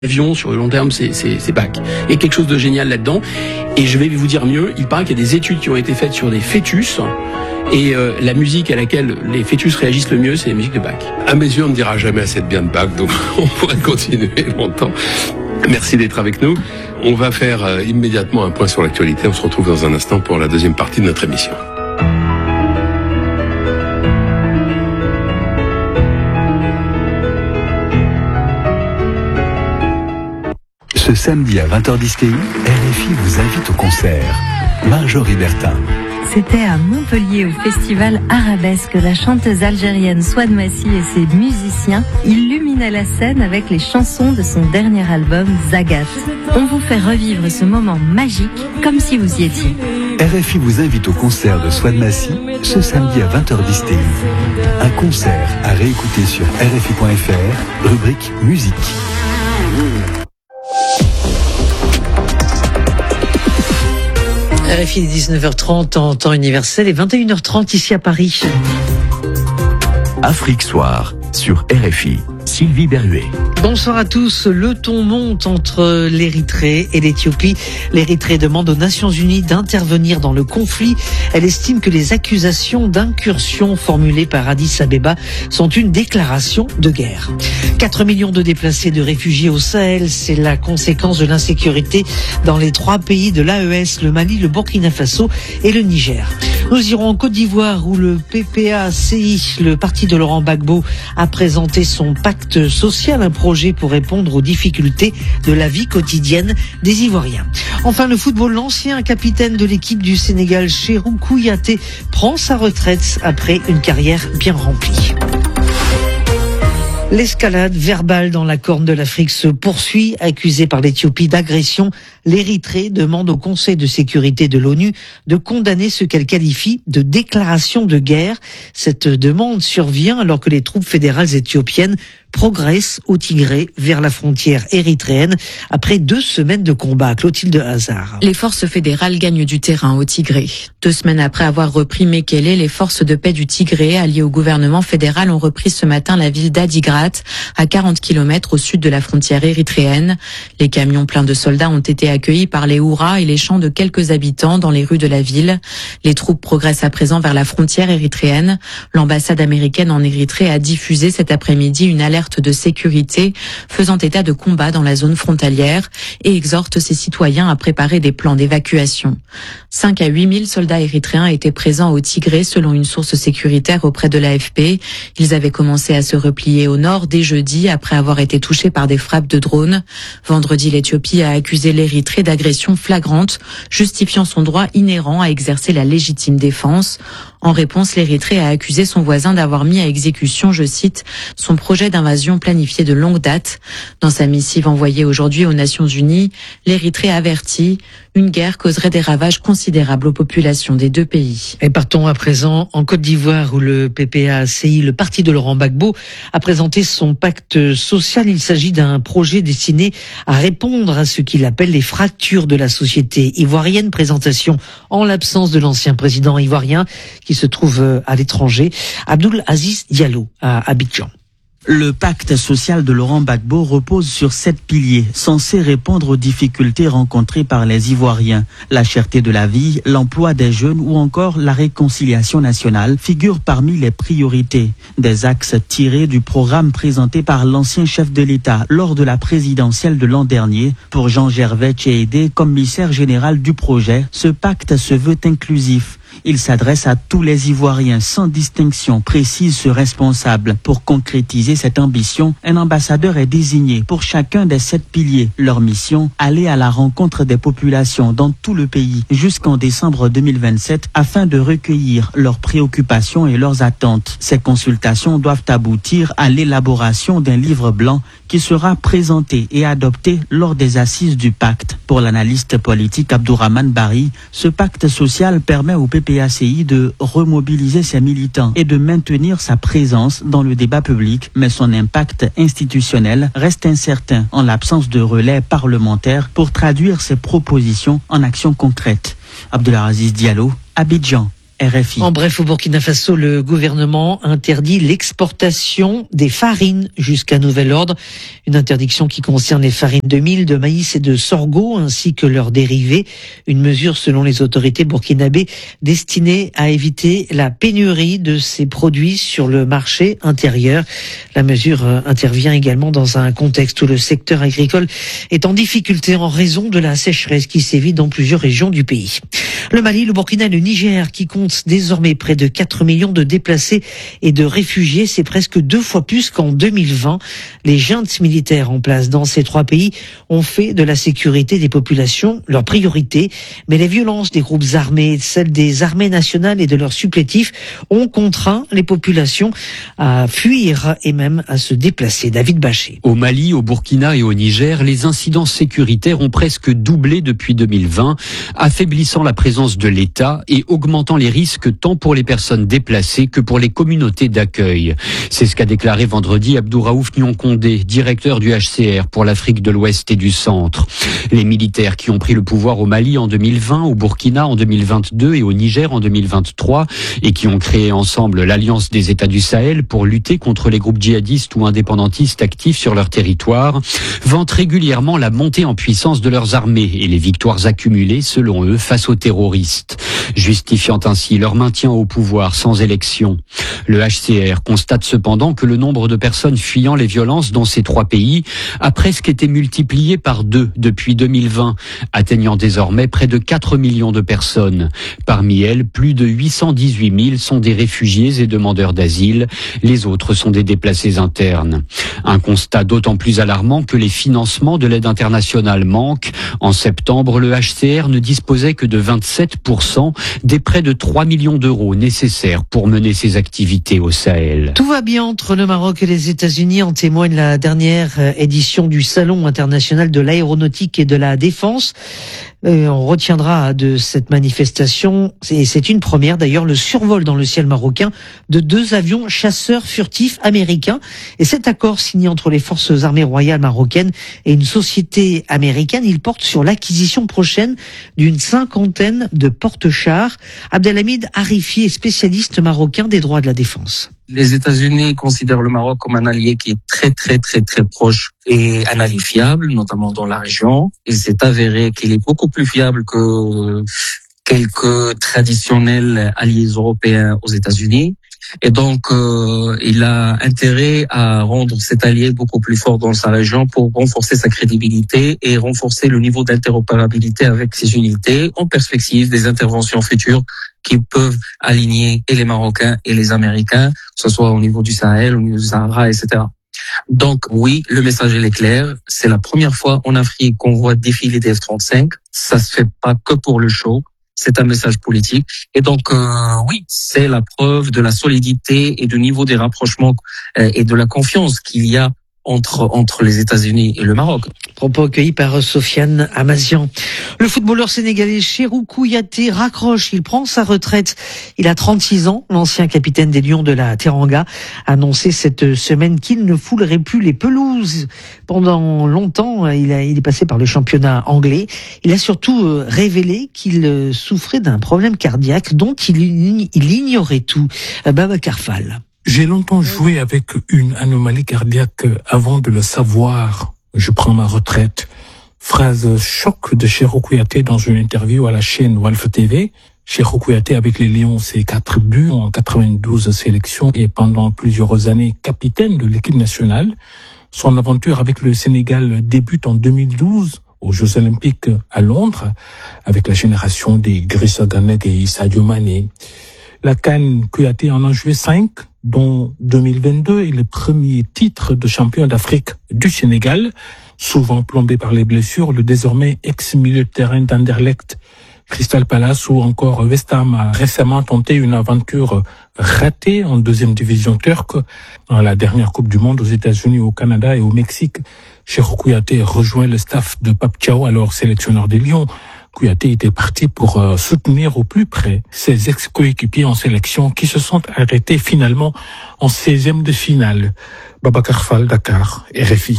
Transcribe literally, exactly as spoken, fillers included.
L'avion, sur le long terme, c'est, c'est, c'est Pâques. Il y a quelque chose de génial là-dedans. Et je vais vous dire mieux, il paraît qu'il y a des études qui ont été faites sur des fœtus. Et euh, la musique à laquelle les fœtus réagissent le mieux, c'est la musique de Pâques. À mes yeux, on ne dira jamais assez de bien de Pâques, donc on pourrait continuer longtemps. Merci d'être avec nous. On va faire euh, immédiatement un point sur l'actualité. On se retrouve dans un instant pour la deuxième partie de notre émission. Ce samedi à vingt heures dix T I, R F I vous invite au concert. Marjorie Bertin. C'était à Montpellier au festival Arabesque. La chanteuse algérienne Souad Massi et ses musiciens illuminaient la scène avec les chansons de son dernier album Zagat. On vous fait revivre ce moment magique comme si vous y étiez. R F I vous invite au concert de Souad Massi ce samedi à vingt heures dix T I. Un concert à réécouter sur R F I point F R, rubrique musique. R F I dix-neuf heures trente en temps universel et vingt et une heures trente ici à Paris. Afrique Soir sur R F I. Sylvie Berruet. Bonsoir à tous. Le ton monte entre l'Érythrée et l'Éthiopie. L'Érythrée demande aux Nations Unies d'intervenir dans le conflit. Elle estime que les accusations d'incursion formulées par Addis Abeba sont une déclaration de guerre. quatre millions de déplacés, de réfugiés au Sahel, c'est la conséquence de l'insécurité dans les trois pays de l'A E S, le Mali, le Burkina Faso et le Niger. Nous irons en Côte d'Ivoire où le P P A C I, le parti de Laurent Gbagbo, a présenté son pacte social, un projet pour répondre aux difficultés de la vie quotidienne des Ivoiriens. Enfin, le football, l'ancien capitaine de l'équipe du Sénégal, Cheikhou Kouyaté, prend sa retraite après une carrière bien remplie. L'escalade verbale dans la Corne de l'Afrique se poursuit. Accusée par l'Éthiopie d'agression, l'Érythrée demande au Conseil de sécurité de l'ONU de condamner ce qu'elle qualifie de déclaration de guerre. Cette demande survient alors que les troupes fédérales éthiopiennes progressent au Tigré vers la frontière érythréenne après deux semaines de combat. Clotilde Hazard. Les forces fédérales gagnent du terrain au Tigré. Deux semaines après avoir repris Mekele, les forces de paix du Tigré, alliées au gouvernement fédéral, ont repris ce matin la ville d'Adigrat, à quarante kilomètres au sud de la frontière érythréenne. Les camions pleins de soldats ont été accueillis par les hurrahs et les chants de quelques habitants dans les rues de la ville. Les troupes progressent à présent vers la frontière érythréenne. L'ambassade américaine en Érythrée a diffusé cet après-midi une alerte de sécurité faisant état de combat dans la zone frontalière et exhorte ses citoyens à préparer des plans d'évacuation. cinq à huit mille soldats érythréens étaient présents au Tigré selon une source sécuritaire auprès de l'A F P. Ils avaient commencé à se replier au nord dès jeudi après avoir été touchés par des frappes de drones. Vendredi, l'Éthiopie a accusé l'Érythrée d'agression flagrante, justifiant son droit inhérent à exercer la légitime défense. En réponse, l'Érythrée a accusé son voisin d'avoir mis à exécution, je cite, son projet d'invasion planifié de longue date. Dans sa missive envoyée aujourd'hui aux Nations Unies, l'Érythrée avertit une guerre causerait des ravages considérables aux populations des deux pays. Et partons à présent en Côte d'Ivoire où le P P A C I, le parti de Laurent Gbagbo, a présenté son pacte social. Il s'agit d'un projet destiné à répondre à ce qu'il appelle les fractures de la société ivoirienne. Présentation en l'absence de l'ancien président ivoirien qui se trouve à l'étranger, Abdoul Aziz Diallo à Abidjan. Le pacte social de Laurent Gbagbo repose sur sept piliers censés répondre aux difficultés rencontrées par les Ivoiriens. La cherté de la vie, l'emploi des jeunes ou encore la réconciliation nationale figurent parmi les priorités. Des axes tirés du programme présenté par l'ancien chef de l'État lors de la présidentielle de l'an dernier. Pour Jean-Gervais Tchéhédé, commissaire général du projet, ce pacte se veut inclusif. Il s'adresse à tous les Ivoiriens sans distinction, précise ce responsable. Pour concrétiser cette ambition, un ambassadeur est désigné pour chacun des sept piliers. Leur mission, aller à la rencontre des populations dans tout le pays jusqu'en décembre deux mille vingt-sept afin de recueillir leurs préoccupations et leurs attentes. Ces consultations doivent aboutir à l'élaboration d'un livre blanc qui sera présenté et adopté lors des assises du pacte. Pour l'analyste politique Abdourahmane Bari, ce pacte social permet au P P A C I de remobiliser ses militants et de maintenir sa présence dans le débat public, mais son impact institutionnel reste incertain en l'absence de relais parlementaire pour traduire ses propositions en actions concrètes. Abdoul Aziz Diallo, Abidjan. R F I. En bref, au Burkina Faso, le gouvernement interdit l'exportation des farines jusqu'à nouvel ordre. Une interdiction qui concerne les farines de mil, de maïs et de sorgho, ainsi que leurs dérivés. Une mesure, selon les autorités burkinabées, destinée à éviter la pénurie de ces produits sur le marché intérieur. La mesure intervient également dans un contexte où le secteur agricole est en difficulté en raison de la sécheresse qui sévit dans plusieurs régions du pays. Le Mali, le Burkina et le Niger qui comptent désormais près de quatre millions de déplacés et de réfugiés, c'est presque deux fois plus qu'en deux mille vingt. Les juntes militaires en place dans ces trois pays ont fait de la sécurité des populations leur priorité, mais les violences des groupes armés, celles des armées nationales et de leurs supplétifs ont contraint les populations à fuir et même à se déplacer. David Bachet. Au Mali, au Burkina et au Niger, les incidents sécuritaires ont presque doublé depuis deux mille vingt, affaiblissant la présence de l'État et augmentant les risques tant pour les personnes déplacées que pour les communautés d'accueil. C'est ce qu'a déclaré vendredi Abdouraouf Nyonkondé, directeur du H C R pour l'Afrique de l'Ouest et du Centre. Les militaires qui ont pris le pouvoir au Mali en deux mille vingt, au Burkina en deux mille vingt-deux et au Niger en deux mille vingt-trois et qui ont créé ensemble l'Alliance des États du Sahel pour lutter contre les groupes djihadistes ou indépendantistes actifs sur leur territoire, vantent régulièrement la montée en puissance de leurs armées et les victoires accumulées, selon eux, face aux terroristes, justifiant ainsi leur maintien au pouvoir sans élection. Le H C R constate cependant que le nombre de personnes fuyant les violences dans ces trois pays a presque été multiplié par deux depuis deux mille vingt, atteignant désormais près de quatre millions de personnes. Parmi elles, plus de huit cent dix-huit mille sont des réfugiés et demandeurs d'asile. Les autres sont des déplacés internes. Un constat d'autant plus alarmant que les financements de l'aide internationale manquent. En septembre, le H C R ne disposait que de vingt-sept pour cent des près de trois millions d'euros nécessaires pour mener ses activités au Sahel. Tout va bien entre le Maroc et les États-Unis, en témoigne la dernière édition du Salon international de l'aéronautique et de la défense. Euh, on retiendra de cette manifestation, et c'est une première d'ailleurs, le survol dans le ciel marocain de deux avions chasseurs furtifs américains. Et cet accord signé entre les forces armées royales marocaines et une société américaine, il porte sur l'acquisition prochaine d'une cinquantaine de porte-chars. Abdelhamid Arifi est spécialiste marocain des droits de la défense. Les États-Unis considèrent le Maroc comme un allié qui est très très très très proche et un allié fiable, notamment dans la région. Il s'est avéré qu'il est beaucoup plus fiable que quelques traditionnels alliés européens aux États-Unis. Et donc, euh, il a intérêt à rendre cet allié beaucoup plus fort dans sa région pour renforcer sa crédibilité et renforcer le niveau d'interopérabilité avec ses unités en perspective des interventions futures qui peuvent aligner et les Marocains et les Américains, que ce soit au niveau du Sahel, au niveau du Sahara, et cetera. Donc oui, le message est clair. C'est la première fois en Afrique qu'on voit défiler des F trente-cinq. Ça se fait pas que pour le show. C'est un message politique. Et donc, euh, oui, c'est la preuve de la solidité et du niveau des rapprochements euh, et de la confiance qu'il y a entre entre les États-Unis et le Maroc. Propos accueillis par Sofiane Amazian. Le footballeur sénégalais Cheikhou Kouyaté raccroche, il prend sa retraite. Il a trente-six ans, l'ancien capitaine des Lions de la Teranga a annoncé cette semaine qu'il ne foulerait plus les pelouses. Pendant longtemps, il, a, il est passé par le championnat anglais. Il a surtout révélé qu'il souffrait d'un problème cardiaque dont il, il ignorait tout. Babacar Fall. J'ai longtemps joué avec une anomalie cardiaque avant de le savoir. Je prends ma retraite. Phrase choc de Cheikhou Kouyaté dans une interview à la chaîne Walf T V. Cheikhou Kouyaté avec les Lions, c'est quatre buts en quatre-vingt-douze sélections et pendant plusieurs années capitaine de l'équipe nationale. Son aventure avec le Sénégal débute en deux mille douze aux Jeux Olympiques à Londres avec la génération des Idrissa Gana et Sadio Mané. La CAN, Kouyaté en a joué cinq, dont deux mille vingt-deux et le premier titre de champion d'Afrique du Sénégal. Souvent plombé par les blessures, le désormais ex-milieu de terrain d'Anderlecht, Crystal Palace ou encore West Ham a récemment tenté une aventure ratée en deuxième division turque. Dans la dernière Coupe du Monde aux États-Unis, au Canada et au Mexique, Cheikhou Kouyaté rejoint le staff de Pape Thiaw, alors sélectionneur des Lions. Kouyaté était parti pour euh, soutenir au plus près ses ex-coéquipiers en sélection qui se sont arrêtés finalement en seizième de finale. Babacar Fall, Dakar, R F I.